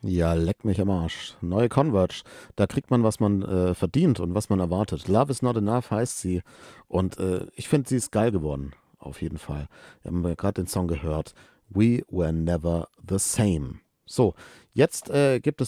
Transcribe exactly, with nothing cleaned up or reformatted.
Ja, leck mich am Arsch. Neue Converge. Da kriegt man, was man äh, verdient und was man erwartet. Love is not enough heißt sie. Und äh, ich finde, sie ist geil geworden. Auf jeden Fall. Wir haben ja gerade den Song gehört. We were never the same. So, jetzt äh, gibt es